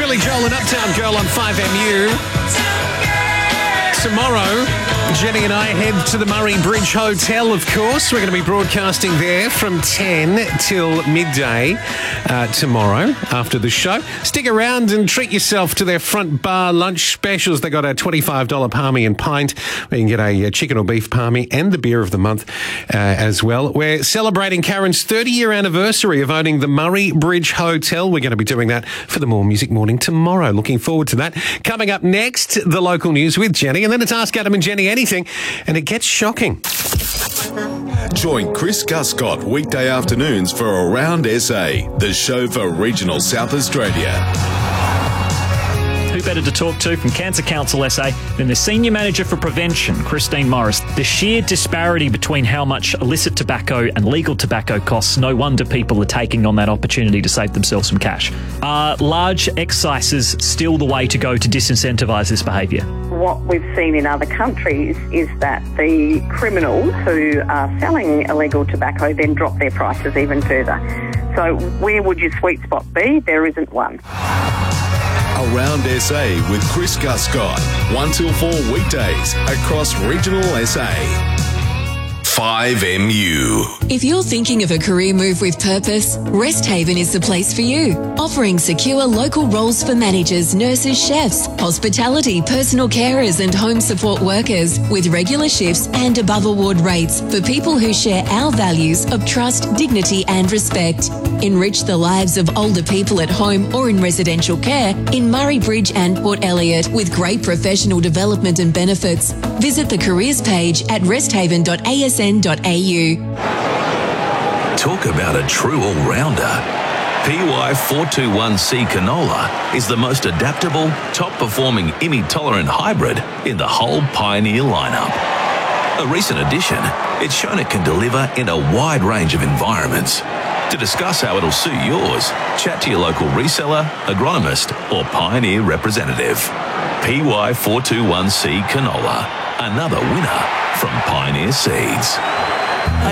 Billy Joel and Uptown Girl on 5MU. Tomorrow, Jenny and I head to the Murray Bridge Hotel, of course. We're going to be broadcasting there from 10 till midday tomorrow after the show. Stick around and treat yourself to their front bar lunch specials. They got a $25 palmy and pint where you can get a chicken or beef palmy and the beer of the month as well. We're celebrating Karen's 30-year anniversary of owning the Murray Bridge Hotel. We're going to be doing that for the More Music Morning tomorrow. Looking forward to that. Coming up next, the local news with Jenny, and then it's Ask Adam and Jenny Anything, and it gets shocking. Join Chris Guscott weekday afternoons for Around SA, the show for regional South Australia. Who better to talk to from Cancer Council SA than the Senior Manager for Prevention, Christine Morris. The sheer disparity between how much illicit tobacco and legal tobacco costs, no wonder people are taking on that opportunity to save themselves some cash. Are large excises still the way to go to disincentivise this behaviour? What we've seen in other countries is that the criminals who are selling illegal tobacco then drop their prices even further. So where would your sweet spot be? There isn't one. Around SA with Chris Guscott, 1 till 4 weekdays across regional SA. 5MU. If you're thinking of a career move with purpose, Resthaven is the place for you. Offering secure local roles for managers, nurses, chefs, hospitality, personal carers and home support workers with regular shifts and above award rates for people who share our values of trust, dignity and respect. Enrich the lives of older people at home or in residential care in Murray Bridge and Port Elliot with great professional development and benefits. Visit the careers page at resthaven.asn.au. Talk about a true all-rounder. PY421C canola is the most adaptable, top-performing IMI-tolerant hybrid in the whole Pioneer lineup. A recent addition, it's shown it can deliver in a wide range of environments. To discuss how it'll suit yours, chat to your local reseller, agronomist or Pioneer representative. PY421C canola, another winner from Pioneer Seeds.